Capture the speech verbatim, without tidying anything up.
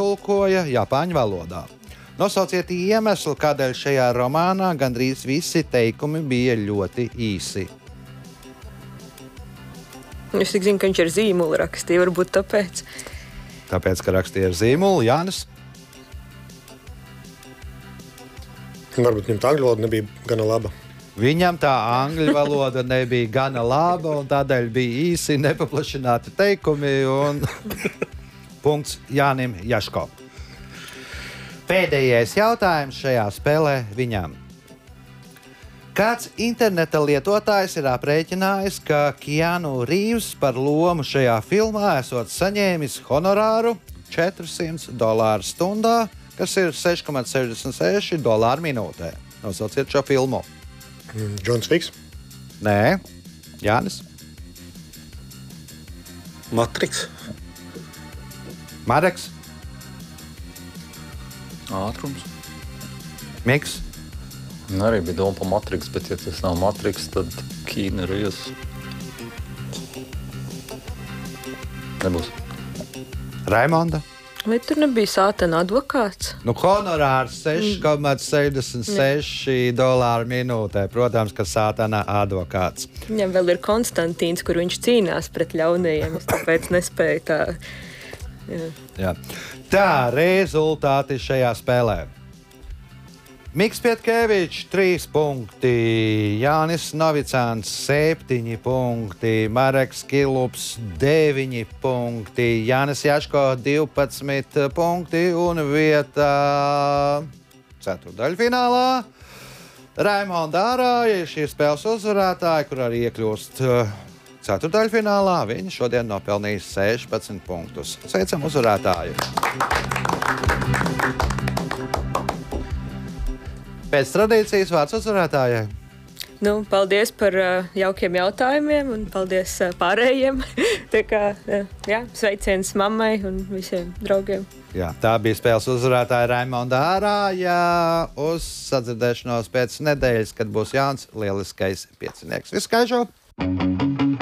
pārtulkoja Japāņu valodā. Nosauciet iemeslu, kādēļ šajā romānā gandrīz visi teikumi bija ļoti īsi. Es tik zinu, ka viņš ir zīmuli rakstīja, varbūt tāpēc. Tāpēc, ka rakstīja ar zīmolu, Jānis. Varbūt viņam tā angļu valoda nebija gana laba. Viņam tā angļu valoda nebija gana laba, un tādēļ bija īsi nepaplašināti teikumi, un punkts Jānim Jaško. Pēdējais jautājums šajā spēlē viņam. Kāds interneta lietotājs ir aprēķinājis, ka Keanu Reeves par lomu šajā filmā esot saņēmis honorāru četrsimt dolāru stundā, kas ir seši komats sešdesmit seši dolāri minūtē. Nosauciet šo filmu. Džons Viks. Nē, Jānis. Matriks. Mareks. Ātrums. Miks. Arī bija doma par Matriks, bet ja tas nav Matriks, tad Keanu Reeves. Nebūs. Raimonda. Vai tur nebija sātana advokāts? Nu, honorārs seši komats sešdesmit seši dolāri minūtē. Protams, ka sātana advokāts. Viņam vēl ir Konstantīns, kur viņš cīnās pret ļaunajiem. Es tāpēc nespēju tā. Jā. Jā. Tā, rezultāti šajā spēlē. Miks Pietkevičs trīs punkti, Jānis Novicāns septiņi punkti, Mareks Kilups deviņi punkti, Jānis Jaško divpadsmit punkti un vietā ceturtdaļfinālā. Raimonda Ārāja ir šīs spēles uzvarētāja, kur arī iekļūst ceturtdaļfinālā. Viņa šodien nopelnījis sešpadsmit punktus. Sveicam uzvarētāju! Pēc tradīcijas vārds uzvarētājai. Nu, paldies par uh, jaukiem jautājumiem un paldies uh, pārējiem. Tā kā, uh, jā, sveiciens mammai un visiem draugiem. Jā, tā bija spēles uzvarētāja Raimonda Ārāja. Uz sadzirdēšanos pēc nedēļas, kad būs jauns lieliskais piecinieks. Visu skaižu!